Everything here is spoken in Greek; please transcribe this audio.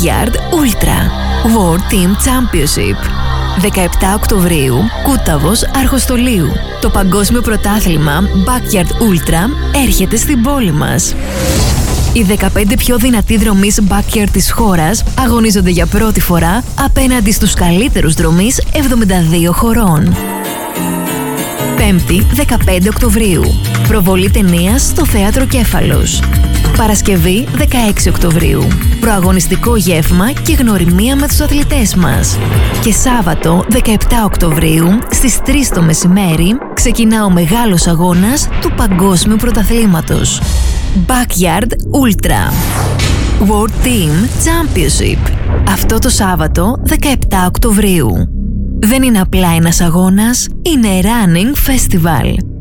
Backyard Ultra World Team Championship. 17 Οκτωβρίου, Κούταβος Αρχοστολείου. Το παγκόσμιο πρωτάθλημα Backyard Ultra έρχεται στην πόλη μας. Οι 15 πιο δυνατοί δρομείς backyard της χώρας αγωνίζονται για πρώτη φορά απέναντι στους καλύτερους δρομείς 72 χωρών. 5η, 15 Οκτωβρίου. Προβολή ταινίας στο Θέατρο Κέφαλος. Παρασκευή, 16 Οκτωβρίου. Προαγωνιστικό γεύμα και γνωριμία με τους αθλητές μας. Και Σάββατο, 17 Οκτωβρίου, στις 3 το μεσημέρι, ξεκινά ο μεγάλος αγώνας του Παγκόσμιου Πρωταθλήματος. Backyard Ultra World Team Championship. Αυτό το Σάββατο, 17 Οκτωβρίου. Δεν είναι απλά ένας αγώνας, είναι Running Festival.